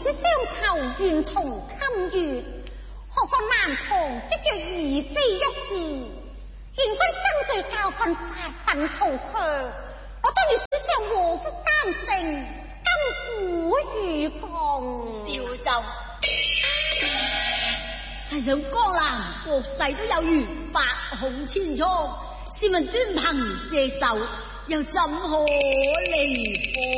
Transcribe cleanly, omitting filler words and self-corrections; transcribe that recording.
之相投，願同堪月。何況南唐即若二非一字，願君爭罪教訓，發奮圖強。我當要主上禍福擔承，甘苦與共。 少就世上江南國勢都有如百孔千瘡，試問專憑這手，又怎可離譜？